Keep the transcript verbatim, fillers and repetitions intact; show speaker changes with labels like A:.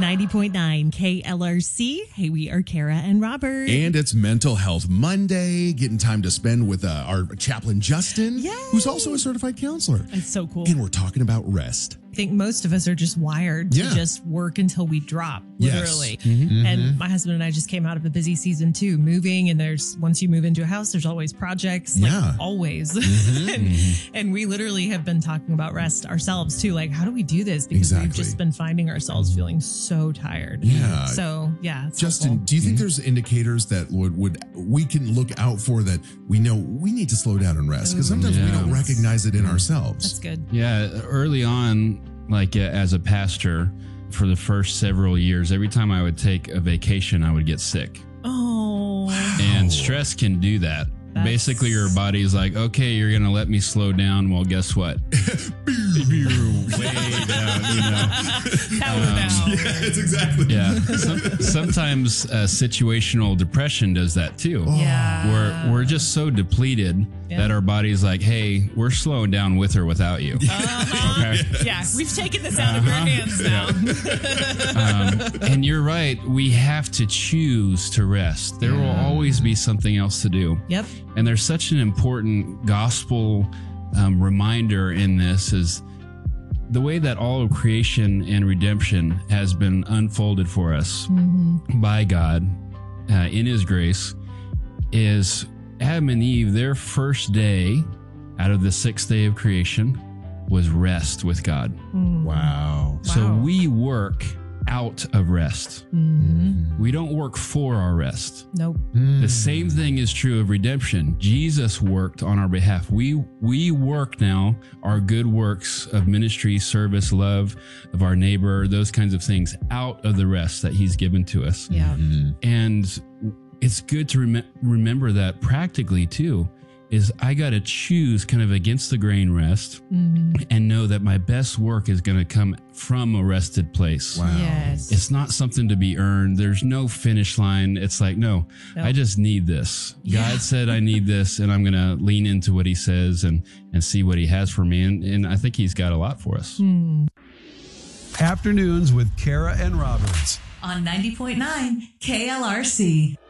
A: ninety point nine K L R C. Hey, we are Kara and Robert.
B: And it's Mental Health Monday, getting time to spend with uh, our chaplain, Justin,
A: Yay.
B: who's also a certified counselor.
A: It's so cool.
B: And we're talking about rest.
A: I think most of us are just wired to
B: Yeah.
A: just work until we drop, literally.
B: Yes. Mm-hmm.
A: And my husband and I just came out of a busy season too, moving. And there's, once you move into a house, there's always projects, like
B: Yeah.
A: always.
B: Mm-hmm.
A: and,
B: Mm-hmm.
A: and we literally have been talking about rest ourselves too. Like, how do we do this? Because we've
B: Exactly.
A: just been finding ourselves feeling so tired.
B: Yeah.
A: So, yeah. It's
B: Justin,
A: helpful.
B: do you think there's indicators that would, would we can look out for that we know we need to slow down and rest? Because sometimes we
C: Yeah.
B: don't recognize it in
A: That's
B: ourselves.
A: good.
C: Yeah, early on, like uh, as a pastor, for the first several years, every time I would take a vacation, I would get sick.
A: Oh.
C: And stress can do that.
A: That's-
C: Basically, your body's like, okay, you're going to let me slow down. Well, guess what? Way down, you know.
A: Power down.
B: Yeah, it's exactly.
C: Yeah. Some, sometimes uh, situational depression does that too.
A: Yeah.
C: We're, we're just so depleted
A: Yeah.
C: that our body's like, hey, we're slowing down with or without you.
A: Uh-huh.
C: Okay.
A: Yeah, we've taken this out of your hands now.
C: Um, and you're right. We have to choose to rest. There will always be something else to do.
A: Yep.
C: And there's such an important gospel um, reminder in this is the way that all of creation and redemption has been unfolded for us by God uh, in his grace is Adam and Eve, their first day out of the sixth day of creation was rest with God.
B: Wow.
C: So
A: Wow.
C: we work out of rest.
A: Mm-hmm.
C: We don't work for our rest.
A: Nope.
C: The same thing is true of redemption. Jesus worked on our behalf. We we work now our good works of ministry, service, love of our neighbor, those kinds of things out of the rest that he's given to us.
A: Yeah.
C: And it's good to rem- remember that practically too, is I got to choose kind of against the grain rest and know that my best work is going to come from a rested place.
B: Wow.
A: Yes.
C: It's not something to be earned. There's no finish line. It's like, no,
A: No.
C: I just need this.
A: Yeah.
C: God said I need this, and I'm going to lean into what he says and, and see what he has for me. And, and I think he's got a lot for us.
D: Afternoons with Kara and Roberts.
E: On ninety point nine K L R C.